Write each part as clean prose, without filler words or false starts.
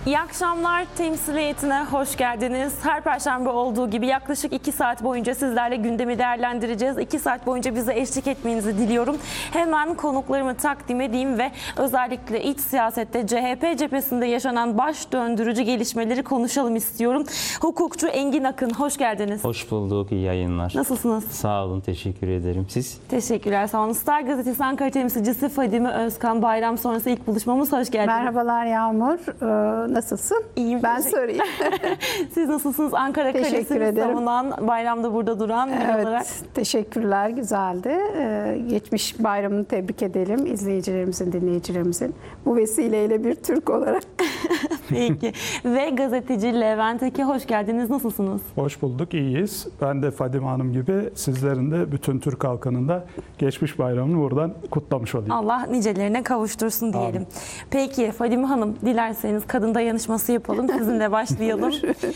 İyi akşamlar, temsiliyetine hoş geldiniz. Her perşembe olduğu gibi yaklaşık 2 saat boyunca sizlerle gündemi değerlendireceğiz. 2 saat boyunca bize eşlik etmenizi diliyorum. Hemen konuklarımı takdim edeyim ve özellikle iç siyasette CHP cephesinde yaşanan baş döndürücü gelişmeleri konuşalım istiyorum. Hukukçu Engin Akın, hoş geldiniz. Hoş bulduk, iyi yayınlar. Nasılsınız? Sağ olun, teşekkür ederim. Siz? Teşekkürler, sağ olun. Star Gazetesi Ankara temsilcisi Fadime Özkan, bayram sonrası ilk buluşmamız, hoş geldiniz. Merhabalar Yağmur. Nasılsın? İyiyim. Ben sorayım. Siz nasılsınız? Ankara Kalesi'ni savunan, bayramda burada duran biri Evet, olarak. teşekkürler. Güzeldi. Geçmiş bayramını tebrik edelim izleyicilerimizin, dinleyicilerimizin. Bu vesileyle bir Türk olarak. Peki. Ve gazeteci Levent Eke, hoş geldiniz. Nasılsınız? Hoş bulduk, iyiyiz. Ben de Fadime Hanım gibi sizlerin de bütün Türk halkının da geçmiş bayramını buradan kutlamış olayım. Allah nicelerine kavuştursun diyelim. Amin. Peki Fadime Hanım, dilerseniz kadın dayanışması yapalım. Sizinle başlayalım.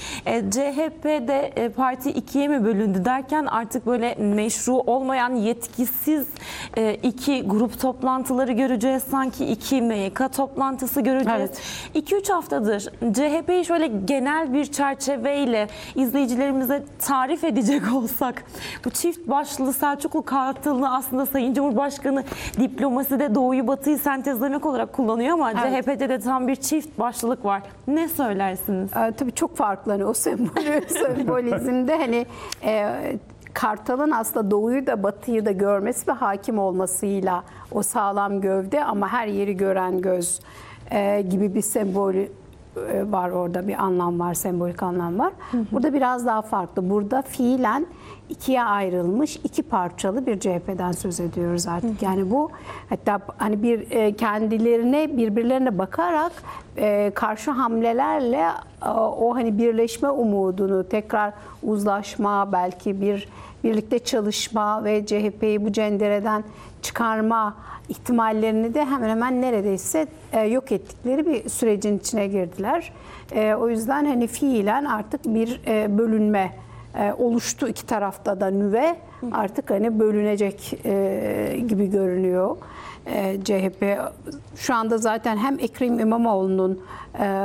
CHP'de parti ikiye mi bölündü derken artık böyle meşru olmayan, yetkisiz iki grup toplantıları göreceğiz. Sanki iki MYK toplantısı göreceğiz. Evet. 2-3 haftadır CHP'yi şöyle genel bir çerçeveyle izleyicilerimize tarif edecek olsak, bu çift başlı Selçuklu kartalını aslında Sayın Cumhurbaşkanı diplomaside Doğu'yu Batı'yı sentezlemek olarak kullanıyor ama Evet. CHP'de de tam bir çift başlılık var. Ne söylersiniz? Tabii çok farklı hani o sembolizmde hani Kartal'ın aslında Doğu'yu da Batı'yı da görmesi ve hakim olmasıyla o sağlam gövde ama her yeri gören göz gibi bir sembol var orada, bir anlam var, sembolik anlam var. Burada biraz daha farklı. Burada fiilen ikiye ayrılmış, iki parçalı bir CHP'den söz ediyoruz artık. Yani bu hatta hani bir kendilerine, birbirlerine bakarak karşı hamlelerle o hani birleşme umudunu, tekrar uzlaşma, belki birlikte çalışma ve CHP'yi bu cendereden çıkarma ihtimallerini de hemen hemen neredeyse yok ettikleri bir sürecin içine girdiler. O yüzden hani fiilen artık bir bölünme oluştu, iki tarafta da nüve artık hani bölünecek gibi görünüyor. CHP şu anda zaten hem Ekrem İmamoğlu'nun